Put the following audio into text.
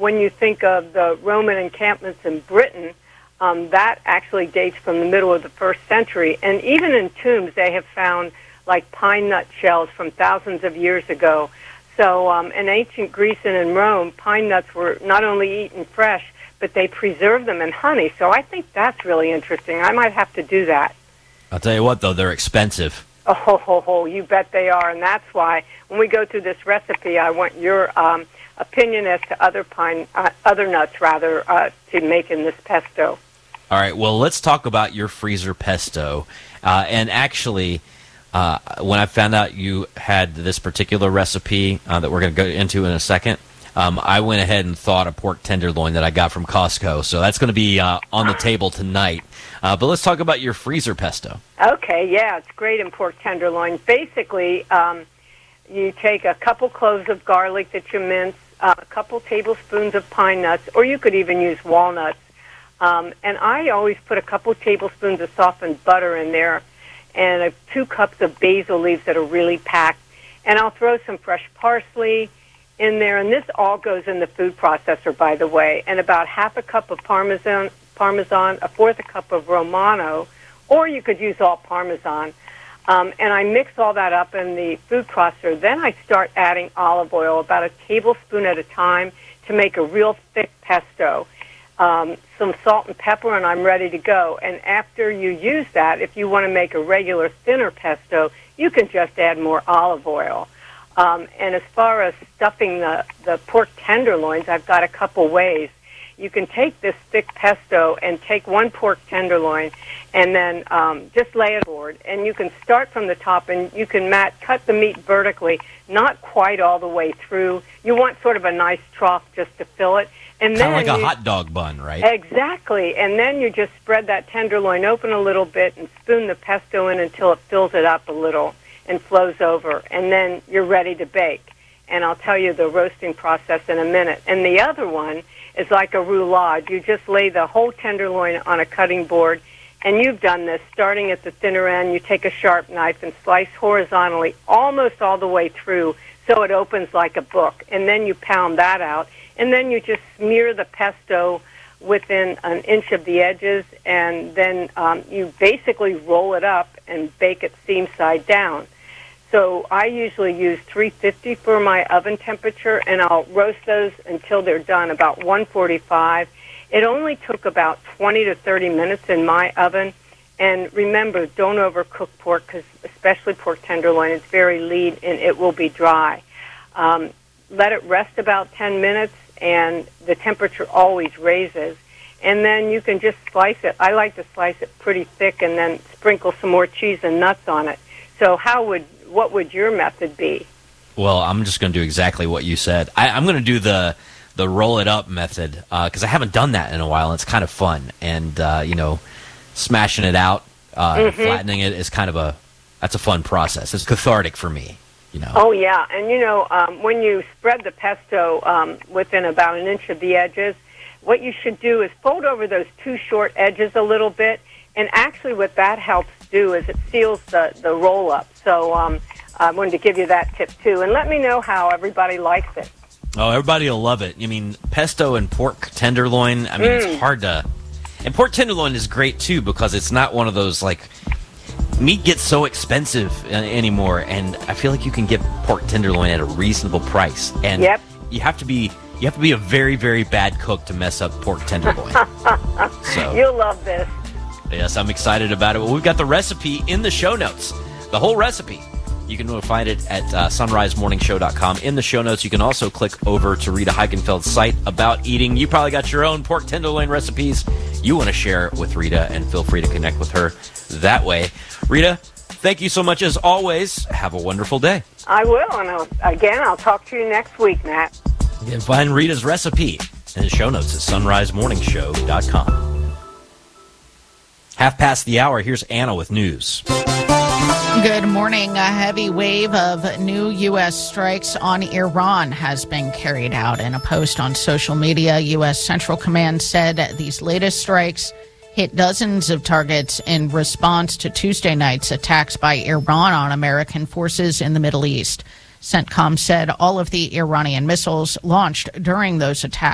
when you think of the Roman encampments in Britain, that actually dates from the middle of the 1st century. And even in tombs, they have found like pine nut shells from thousands of years ago. So in ancient Greece and in Rome, pine nuts were not only eaten fresh, but they preserved them in honey. So I think that's really interesting. I might have to do that. I'll tell you what, though, they're expensive. Oh, you bet they are. And that's why when we go through this recipe, I want your opinion as to other nuts, to make in this pesto. All right, well, let's talk about your freezer pesto. And actually, when I found out you had this particular recipe that we're going to go into in a second, I went ahead and thawed a pork tenderloin that I got from Costco. So that's going to be on the table tonight. But let's talk about your freezer pesto. Okay, yeah, it's great in pork tenderloin. Basically, you take a couple cloves of garlic that you mince, a couple tablespoons of pine nuts, or you could even use walnuts. And I always put a couple tablespoons of softened butter in there and 2 cups of basil leaves that are really packed. And I'll throw some fresh parsley in there. And this all goes in the food processor, by the way. And about half a cup of Parmesan, a fourth a cup of Romano, or you could use all Parmesan. And I mix all that up in the food processor. Then I start adding olive oil, about a tablespoon at a time, to make a real thick pesto. Some salt and pepper, and I'm ready to go. And after you use that, if you want to make a regular thinner pesto, you can just add more olive oil. And as far as stuffing the pork tenderloins, I've got a couple ways. You can take this thick pesto and take 1 pork tenderloin and then just lay it on the board. And you can start from the top, and you can cut the meat vertically, not quite all the way through. You want sort of a nice trough just to fill it. And kind of like a hot dog bun, right? Exactly. And then you just spread that tenderloin open a little bit and spoon the pesto in until it fills it up a little and flows over. And then you're ready to bake. And I'll tell you the roasting process in a minute. And the other one is like a roulade. You just lay the whole tenderloin on a cutting board, and you've done this starting at the thinner end. You take a sharp knife and slice horizontally almost all the way through so it opens like a book. And then you pound that out. And then you just smear the pesto within an inch of the edges, and then you basically roll it up and bake it seam side down. So I usually use 350 for my oven temperature, and I'll roast those until they're done, about 145. It only took about 20 to 30 minutes in my oven. And remember, don't overcook pork, because especially pork tenderloin, it's very lean and it will be dry. Let it rest about 10 minutes, and the temperature always raises. And then you can just slice it. I like to slice it pretty thick and then sprinkle some more cheese and nuts on it. So what would your method be? Well, I'm just going to do exactly what you said. I'm going to do the roll it up method because I haven't done that in a while. And it's kind of fun, and smashing it out, flattening it is that's a fun process. It's cathartic for me. Oh yeah, and when you spread the pesto within about an inch of the edges, what you should do is fold over those 2 short edges a little bit. And actually, what that helps do is it seals the roll up. So I wanted to give you that tip too, and let me know how everybody likes it. Oh, everybody will love it. I mean, pesto and pork tenderloin. I mean, it's hard to. And pork tenderloin is great too because it's not one of those meat gets so expensive anymore, and I feel like you can get pork tenderloin at a reasonable price. And you have to be a very, very bad cook to mess up pork tenderloin. So you'll love this. Yes, I'm excited about it. Well, we've got the recipe in the show notes, the whole recipe. You can find it at sunrisemorningshow.com. In the show notes, you can also click over to Rita Heikenfeld's site about eating. You probably got your own pork tenderloin recipes you want to share with Rita, and feel free to connect with her that way. Rita, thank you so much as always. Have a wonderful day. I will, and I'll talk to you next week, Matt. You can find Rita's recipe in the show notes at sunrisemorningshow.com. 1:30. Here's Anna with news. Good morning. A heavy wave of new U.S. strikes on Iran has been carried out. In a post on social media, U.S. Central Command said these latest strikes hit dozens of targets in response to Tuesday night's attacks by Iran on American forces in the Middle East. CENTCOM said all of the Iranian missiles launched during those attacks